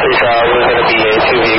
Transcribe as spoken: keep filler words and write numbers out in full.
uh, we're going to be a two V